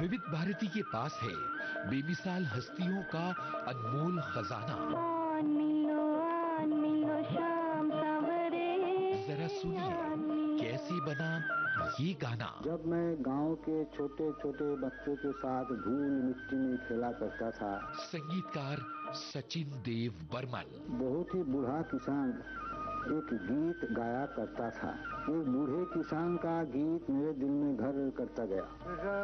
विविध भारती के पास है बेमिसाल हस्तियों का अनमोल खजाना। शाम सवेरे जरा सुनिए कैसे बना ये गाना। जब मैं गांव के छोटे छोटे बच्चों के साथ धूल मिट्टी में खेला करता था। संगीतकार सचिन देव बर्मन। बहुत ही बूढ़ा किसान एक गीत गाया करता था। एक बूढ़े किसान का गीत मेरे दिल में घर करता गया।